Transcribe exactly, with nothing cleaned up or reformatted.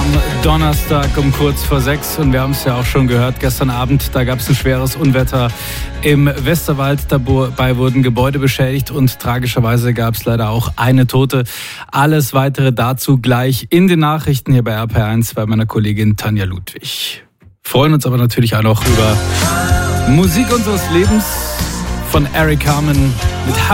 Donnerstag um kurz vor sechs und wir haben es ja auch schon gehört, gestern Abend, da gab es ein schweres Unwetter im Westerwald, dabei wurden Gebäude beschädigt und tragischerweise gab es leider auch eine Tote. Alles Weitere dazu gleich in den Nachrichten hier bei R P R eins bei meiner Kollegin Tanja Ludwig. Freuen uns aber natürlich auch noch über Musik unseres Lebens von Eric Carmen mit